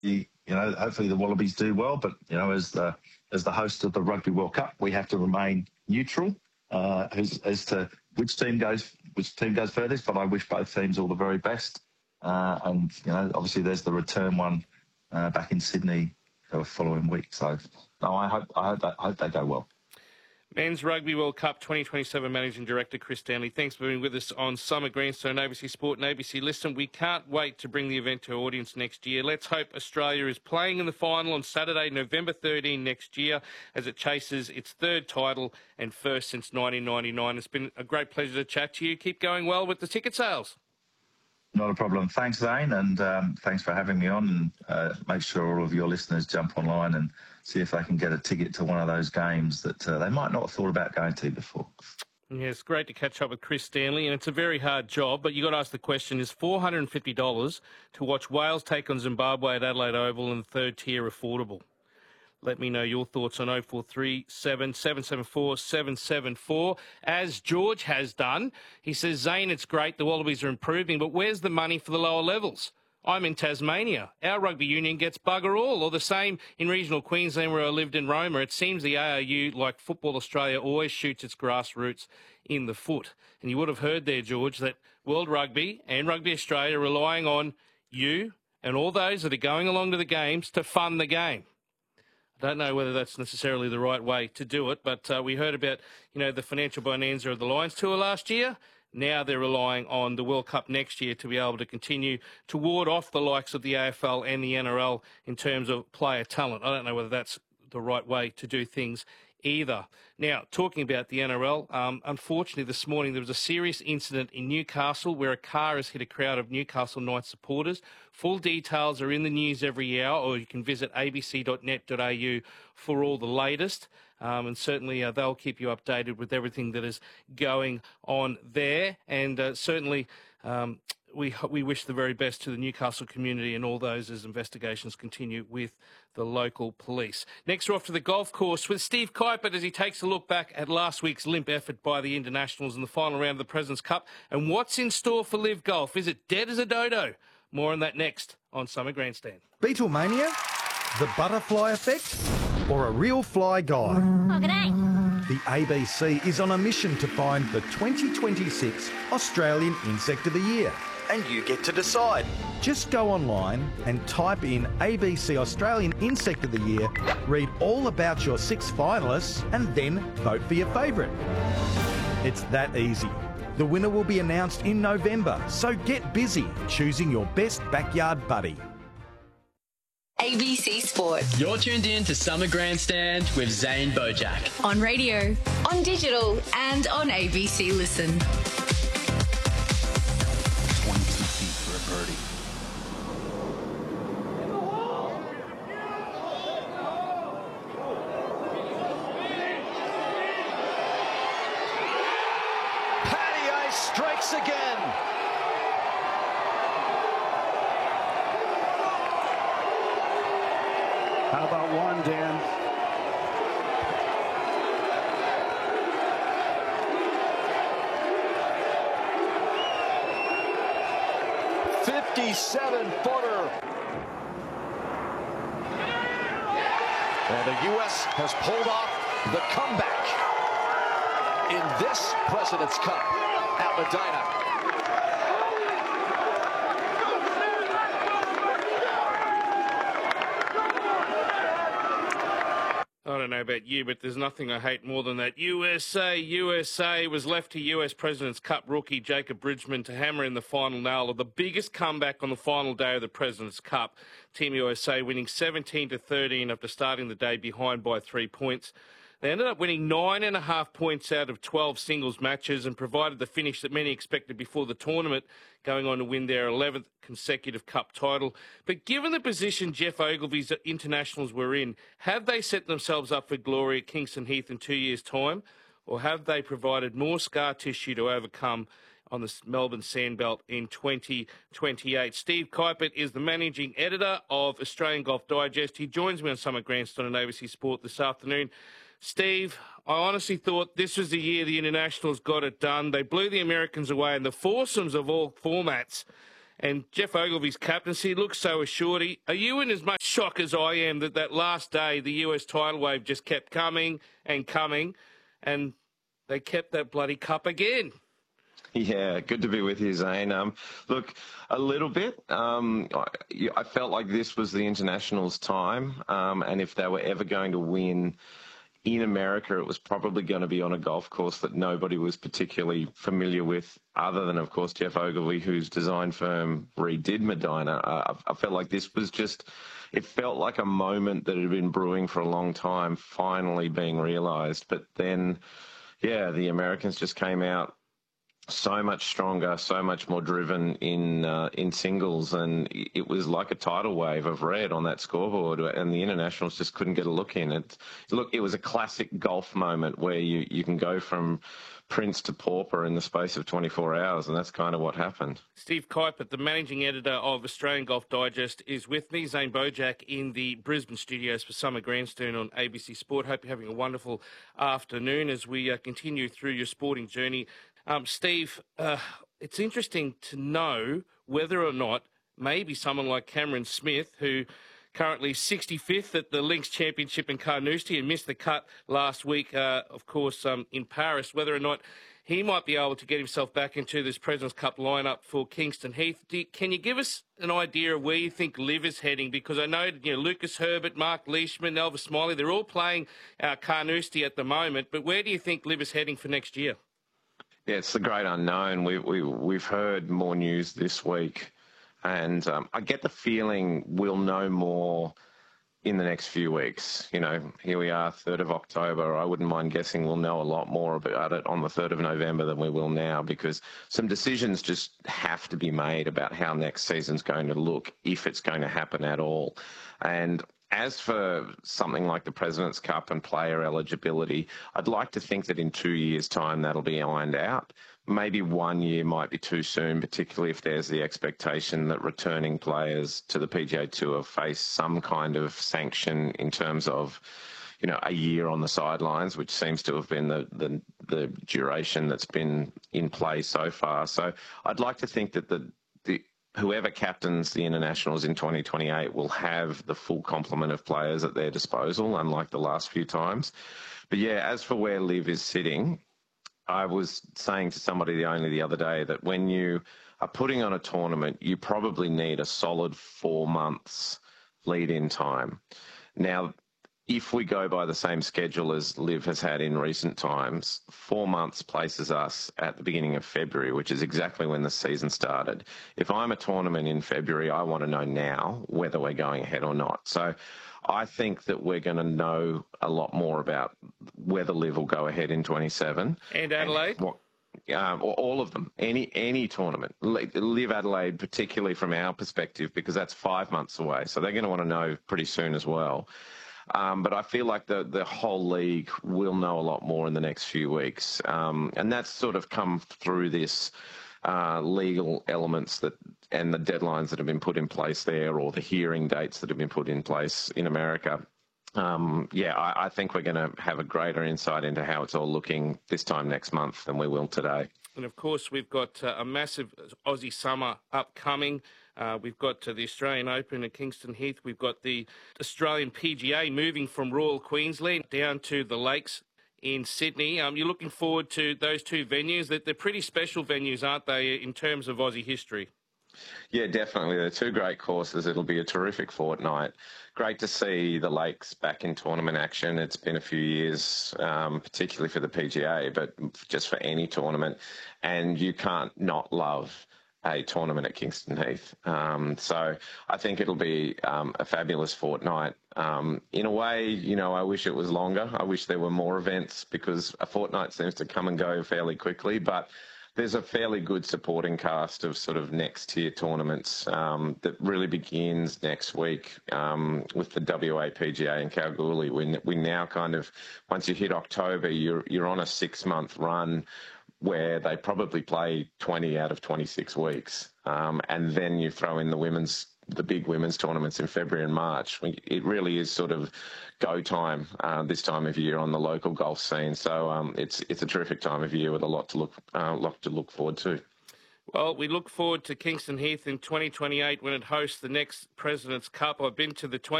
hopefully the Wallabies do well. But as the host of the Rugby World Cup, we have to remain neutral as to which team goes furthest. But I wish both teams all the very best. And obviously there's the return one back in Sydney the following week. So no, I hope they go well. Men's Rugby World Cup 2027 Managing Director Chris Stanley, thanks for being with us on Summer Grandstone, ABC Sport and ABC Listen. We can't wait to bring the event to our audience next year. Let's hope Australia is playing in the final on Saturday, November 13 next year, as it chases its third title and first since 1999. It's been a great pleasure to chat to you. Keep going well with the ticket sales. Not a problem. Thanks, Zane, and thanks for having me on. And make sure all of your listeners jump online and see if they can get a ticket to one of those games that they might not have thought about going to before. Yeah, it's great to catch up with Chris Stanley, and it's a very hard job, but you got to ask the question, is $450 to watch Wales take on Zimbabwe at Adelaide Oval in the third tier affordable? Let me know your thoughts on 0437 774 774. As George has done, he says, Zane, it's great, the Wallabies are improving, but where's the money for the lower levels? I'm in Tasmania. Our rugby union gets bugger all, or the same in regional Queensland where I lived in Roma. It seems the ARU, like Football Australia, always shoots its grassroots in the foot. And you would have heard there, George, that World Rugby and Rugby Australia are relying on you and all those that are going along to the games to fund the game. I don't know whether that's necessarily the right way to do it, but we heard about, the financial bonanza of the Lions Tour last year. Now they're relying on the World Cup next year to be able to continue to ward off the likes of the AFL and the NRL in terms of player talent. I don't know whether that's the right way to do things either. Now, talking about the NRL, unfortunately this morning there was a serious incident in Newcastle where a car has hit a crowd of Newcastle Knights supporters. Full details are in the news every hour, or you can visit abc.net.au for all the latest. And certainly they'll keep you updated with everything that is going on there. And certainly we wish the very best to the Newcastle community and all those as investigations continue with the local police. Next, we're off to the golf course with Steve Kuipert as he takes a look back at last week's limp effort by the Internationals in the final round of the President's Cup. And what's in store for Live Golf? Is it dead as a dodo? More on that next on Summer Grandstand. Beatlemania? The butterfly effect? Or a real fly guy? Oh, g'day. The ABC is on a mission to find the 2026 Australian Insect of the Year. And you get to decide. Just go online and type in ABC Australian Insect of the Year, read all about your 6 finalists, and then vote for your favourite. It's that easy. The winner will be announced in November, so get busy choosing your best backyard buddy. ABC Sport. You're tuned in to Summer Grandstand with Zane Bojack. On radio, on digital, and on ABC Listen. 22 feet for a birdie. Paddy Ice strikes again. How about one, Dan? .57-footer. And the U.S. has pulled off the comeback in this President's Cup at Medina. I don't know about you, but there's nothing I hate more than that. USA was left to US President's Cup rookie Jacob Bridgman to hammer in the final nail of the biggest comeback on the final day of the President's Cup. Team USA winning 17-13 after starting the day behind by 3 points. They ended up winning 9.5 points out of 12 singles matches and provided the finish that many expected before the tournament, going on to win their 11th consecutive Cup title. But given the position Jeff Ogilvy's internationals were in, have they set themselves up for glory at Kingston Heath in 2 years' time? Or have they provided more scar tissue to overcome on the Melbourne Sandbelt in 2028? Steve Kuipert is the managing editor of Australian Golf Digest. He joins me on Summer Grandstand on ABC Sport this afternoon. Steve, I honestly thought this was the year the Internationals got it done. They blew the Americans away in the foursomes of all formats. And Jeff Ogilvy's captaincy looks so assured. Are you in as much shock as I am that last day the US tidal wave just kept coming and coming, and they kept that bloody cup again? Yeah, good to be with you, Zane. Look, a little bit. I felt like this was the Internationals' time, and if they were ever going to win in America, it was probably going to be on a golf course that nobody was particularly familiar with, other than, of course, Jeff Ogilvy, whose design firm redid Medina. I felt like this was it felt like a moment that had been brewing for a long time, finally being realised. But then, yeah, the Americans just came out so much stronger, so much more driven in singles, and it was like a tidal wave of red on that scoreboard, and the Internationals just couldn't get a look in. It was a classic golf moment where you can go from prince to pauper in the space of 24 hours, and that's kind of what happened. Steve Kuipert, the managing editor of Australian Golf Digest, is with me. Zane Bojack in the Brisbane studios for Summer Grandstand on ABC Sport. Hope you're having a wonderful afternoon as we continue through your sporting journey. Steve, it's interesting to know whether or not maybe someone like Cameron Smith, who currently 65th at the Links Championship in Carnoustie and missed the cut last week, of course, in Paris, whether or not he might be able to get himself back into this President's Cup lineup for Kingston Heath. Can you give us an idea of where you think Liv is heading? Because I know, Lucas Herbert, Mark Leishman, Elvis Smiley, they're all playing Carnoustie at the moment, but where do you think Liv is heading for next year? Yeah, it's the great unknown. We've heard more news this week, and I get the feeling we'll know more in the next few weeks. Here we are, 3rd of October. I wouldn't mind guessing we'll know a lot more about it on the 3rd of November than we will now, because some decisions just have to be made about how next season's going to look, if it's going to happen at all. And as for something like the President's Cup and player eligibility, I'd like to think that in 2 years' time that'll be ironed out. Maybe 1 year might be too soon, particularly if there's the expectation that returning players to the PGA Tour face some kind of sanction in terms of, a year on the sidelines, which seems to have been the duration that's been in play so far. So I'd like to think that whoever captains the Internationals in 2028 will have the full complement of players at their disposal, unlike the last few times. But yeah, as for where Liv is sitting, I was saying to somebody only the other day that when you are putting on a tournament, you probably need a solid 4 months lead-in time. Now, if we go by the same schedule as Liv has had in recent times, 4 months places us at the beginning of February, which is exactly when the season started. If I'm a tournament in February, I want to know now whether we're going ahead or not. So I think that we're going to know a lot more about whether Liv will go ahead in 27. And Adelaide? All of them, any tournament. Liv Adelaide, particularly from our perspective, because that's 5 months away. So they're going to want to know pretty soon as well. But I feel like the whole league will know a lot more in the next few weeks. And that's sort of come through this legal elements and the deadlines that have been put in place there, or the hearing dates that have been put in place in America. I think we're going to have a greater insight into how it's all looking this time next month than we will today. And, of course, we've got a massive Aussie summer upcoming. We've got the Australian Open at Kingston Heath. We've got the Australian PGA moving from Royal Queensland down to the Lakes in Sydney. You're looking forward to those two venues. They're pretty special venues, aren't they, in terms of Aussie history? Yeah, definitely. They're two great courses. It'll be a terrific fortnight. Great to see the Lakes back in tournament action. It's been a few years, particularly for the PGA, but just for any tournament. And you can't not love a tournament at Kingston Heath. So I think it'll be a fabulous fortnight. In a way, I wish it was longer. I wish there were more events, because a fortnight seems to come and go fairly quickly. But there's a fairly good supporting cast of sort of next-tier tournaments that really begins next week with the WA PGA in Kalgoorlie. We now kind of, once you hit October, you're on a 6-month run where they probably play 20 out of 26 weeks. And then you throw in the big women's tournaments in February and March. It really is sort of go time this time of year on the local golf scene. So it's a terrific time of year with a lot to look forward to. Well, we look forward to Kingston Heath in 2028 when it hosts the next President's Cup. I've been to the